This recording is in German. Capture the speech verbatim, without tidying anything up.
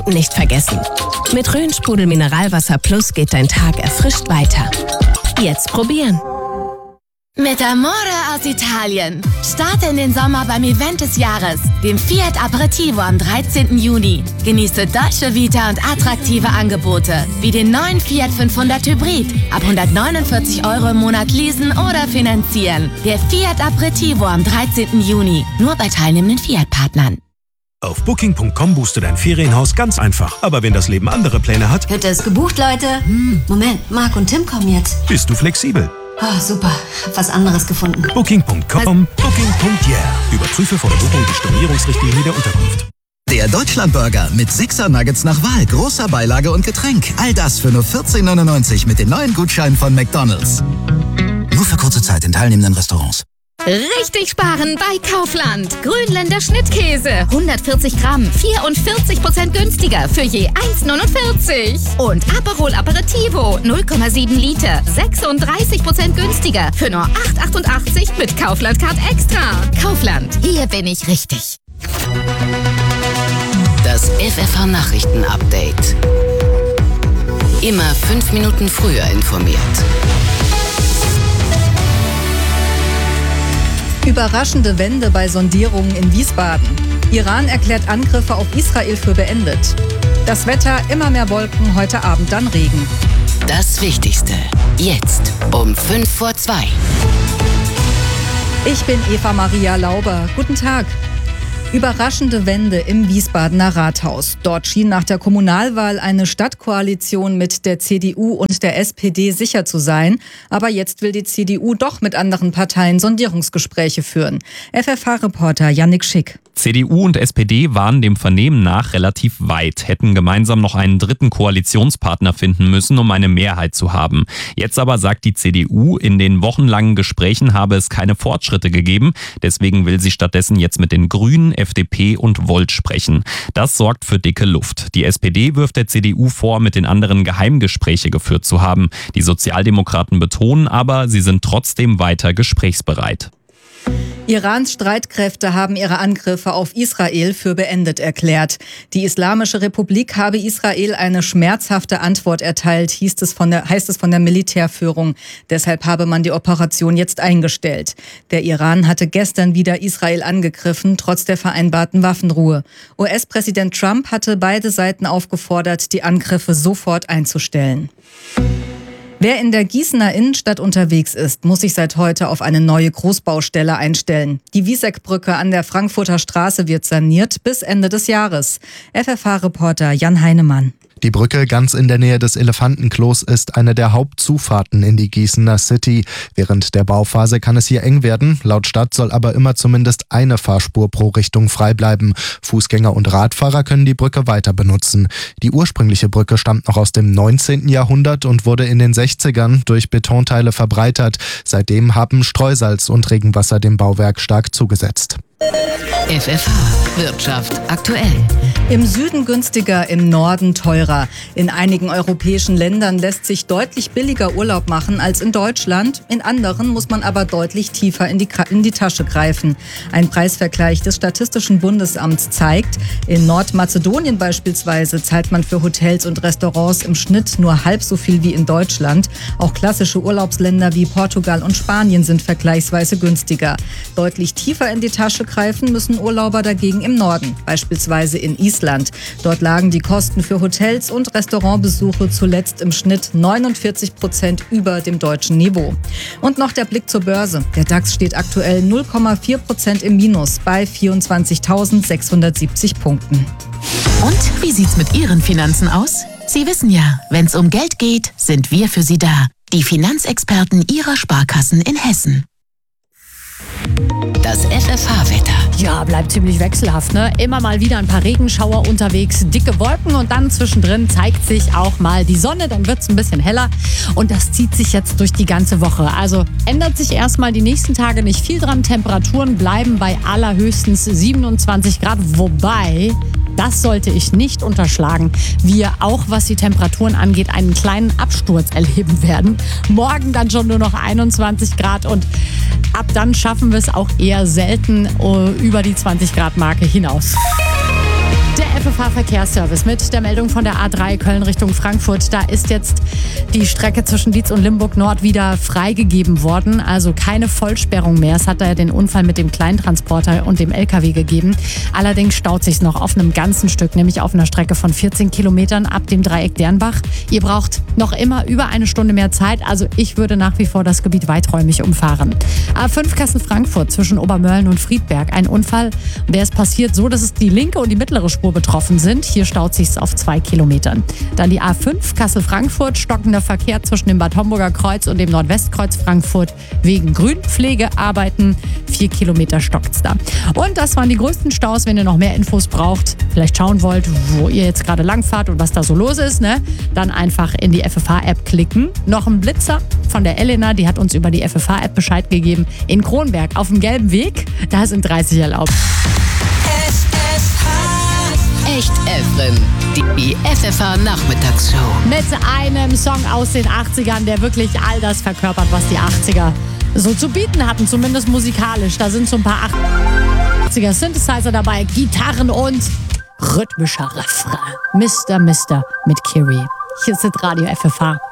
Trinken nicht vergessen. Mit Rhön-Sprudel Mineralwasser Plus geht dein Tag erfrischt weiter. Jetzt probieren. Mit Amore aus Italien. Starte in den Sommer beim Event des Jahres, dem Fiat Aperitivo am dreizehnten Juni. Genieße Dolce Vita und attraktive Angebote, wie den neuen Fiat fünfhundert Hybrid. Ab hundertneunundvierzig Euro im Monat leasen oder finanzieren. Der Fiat Aperitivo am dreizehnten Juni. Nur bei teilnehmenden Fiat-Partnern. Auf Booking Punkt com buchst du dein Ferienhaus ganz einfach. Aber wenn das Leben andere Pläne hat... Hütte ist gebucht, Leute. Hm, Moment, Marc und Tim kommen jetzt. Bist du flexibel? Oh, super. Hab was anderes gefunden. Booking Punkt com, Booking Punkt yeah. Überprüfe vor der Buchung die Stornierungsrichtlinie der Unterkunft. Der Deutschlandburger mit Sixer Nuggets nach Wahl, großer Beilage und Getränk. All das für nur vierzehn neunundneunzig mit den neuen Gutscheinen von McDonald's. Nur für kurze Zeit in teilnehmenden Restaurants. Richtig sparen bei Kaufland. Grünländer Schnittkäse. hundertvierzig Gramm. vierundvierzig Prozent günstiger für je eins neunundvierzig. Und Aperol Aperitivo. null Komma sieben Liter. sechsunddreißig Prozent günstiger für nur acht achtundachtzig mit Kaufland Card Extra. Kaufland. Hier bin ich richtig. Das F F H-Nachrichten-Update. Immer fünf Minuten früher informiert. Überraschende Wende bei Sondierungen in Wiesbaden. Iran erklärt Angriffe auf Israel für beendet. Das Wetter, immer mehr Wolken, heute Abend dann Regen. Das Wichtigste, jetzt um fünf vor zwei. Ich bin Eva Maria Lauber. Guten Tag. Überraschende Wende im Wiesbadener Rathaus. Dort schien nach der Kommunalwahl eine Stadtkoalition mit der C D U und der S P D sicher zu sein. Aber jetzt will die C D U doch mit anderen Parteien Sondierungsgespräche führen. F F H-Reporter Yannick Schick. C D U und S P D waren dem Vernehmen nach relativ weit, hätten gemeinsam noch einen dritten Koalitionspartner finden müssen, um eine Mehrheit zu haben. Jetzt aber sagt die C D U, in den wochenlangen Gesprächen habe es keine Fortschritte gegeben. Deswegen will sie stattdessen jetzt mit den Grünen, F D P und Volt sprechen. Das sorgt für dicke Luft. Die S P D wirft der C D U vor, mit den anderen Geheimgespräche geführt zu haben. Die Sozialdemokraten betonen aber, sie sind trotzdem weiter gesprächsbereit. Irans Streitkräfte haben ihre Angriffe auf Israel für beendet erklärt. Die Islamische Republik habe Israel eine schmerzhafte Antwort erteilt, hieß es von der, heißt es von der Militärführung. Deshalb habe man die Operation jetzt eingestellt. Der Iran hatte gestern wieder Israel angegriffen, trotz der vereinbarten Waffenruhe. U S-Präsident Trump hatte beide Seiten aufgefordert, die Angriffe sofort einzustellen. Wer in der Gießener Innenstadt unterwegs ist, muss sich seit heute auf eine neue Großbaustelle einstellen. Die Wieseckbrücke an der Frankfurter Straße wird saniert bis Ende des Jahres. F F H-Reporter Jan Heinemann. Die Brücke ganz in der Nähe des Elefantenklos ist eine der Hauptzufahrten in die Gießener City. Während der Bauphase kann es hier eng werden. Laut Stadt soll aber immer zumindest eine Fahrspur pro Richtung frei bleiben. Fußgänger und Radfahrer können die Brücke weiter benutzen. Die ursprüngliche Brücke stammt noch aus dem neunzehnten Jahrhundert und wurde in den sechzigern durch Betonteile verbreitert. Seitdem haben Streusalz und Regenwasser dem Bauwerk stark zugesetzt. F F H Wirtschaft aktuell. Im Süden günstiger, im Norden teurer. In einigen europäischen Ländern lässt sich deutlich billiger Urlaub machen als in Deutschland. In anderen muss man aber deutlich tiefer in die, in die Tasche greifen. Ein Preisvergleich des Statistischen Bundesamts zeigt, in Nordmazedonien beispielsweise zahlt man für Hotels und Restaurants im Schnitt nur halb so viel wie in Deutschland. Auch klassische Urlaubsländer wie Portugal und Spanien sind vergleichsweise günstiger. Deutlich tiefer in die Tasche greifen müssen Urlauber dagegen im Norden, beispielsweise in Island. Dort lagen die Kosten für Hotels und Restaurantbesuche zuletzt im Schnitt neunundvierzig Prozent über dem deutschen Niveau. Und noch der Blick zur Börse. Der DAX steht aktuell null Komma vier Prozent im Minus bei vierundzwanzigtausendsechshundertsiebzig Punkten. Und wie sieht's mit Ihren Finanzen aus? Sie wissen ja, wenn's um Geld geht, sind wir für Sie da. Die Finanzexperten Ihrer Sparkassen in Hessen. Das F F H-Wetter. Ja, bleibt ziemlich wechselhaft, ne? Immer mal wieder ein paar Regenschauer unterwegs, dicke Wolken und dann zwischendrin zeigt sich auch mal die Sonne, dann wird es ein bisschen heller und das zieht sich jetzt durch die ganze Woche. Also ändert sich erstmal die nächsten Tage nicht viel dran. Temperaturen bleiben bei allerhöchstens siebenundzwanzig Grad, wobei... Das sollte ich nicht unterschlagen. Wir auch, was die Temperaturen angeht, einen kleinen Absturz erleben werden. Morgen dann schon nur noch einundzwanzig Grad und ab dann schaffen wir es auch eher selten uh, über die zwanzig Grad Marke hinaus. Der F F F F H-Verkehrsservice mit der Meldung von der A drei Köln Richtung Frankfurt. Da ist jetzt die Strecke zwischen Dietz und Limburg Nord wieder freigegeben worden. Also keine Vollsperrung mehr. Es hat da ja den Unfall mit dem Kleintransporter und dem L K W gegeben. Allerdings staut sich noch auf einem ganzen Stück, nämlich auf einer Strecke von vierzehn Kilometern ab dem Dreieck Dernbach. Ihr braucht noch immer über eine Stunde mehr Zeit. Also ich würde nach wie vor das Gebiet weiträumig umfahren. A fünf Kassel-Frankfurt zwischen Obermörlen und Friedberg. Ein Unfall, der ist passiert so, dass es die linke und die mittlere Spur betroffen sind. Hier staut sich auf zwei Kilometern. Dann die A fünf Kassel-Frankfurt, stockender Verkehr zwischen dem Bad Homburger Kreuz und dem Nordwestkreuz Frankfurt wegen Grünpflegearbeiten. Vier Kilometer stockt's da. Und das waren die größten Staus. Wenn ihr noch mehr Infos braucht, vielleicht schauen wollt, wo ihr jetzt gerade langfahrt und was da so los ist, ne? Dann einfach in die F F H-App klicken. Noch ein Blitzer von der Elena, die hat uns über die F F H-App Bescheid gegeben. In Kronberg auf dem gelben Weg, da sind dreißig erlaubt. Echt Efren, die F F H-Nachmittagsshow. Mit einem Song aus den achtzigern, der wirklich all das verkörpert, was die achtziger so zu bieten hatten, zumindest musikalisch. Da sind so ein paar achtziger Synthesizer dabei, Gitarren und rhythmischer Refrain. Mister Mister mit Kiri. Hier ist das Radio F F H.